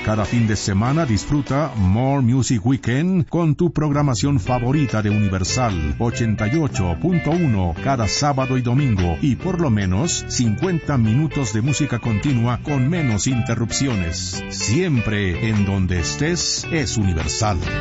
Cada fin de semana disfruta More Music Weekend con tu programación favorita de Universal 88.1 cada sábado y domingo, y por lo menos 50 minutos de música continua con menos interrupciones. Siempre en donde estés es Universal.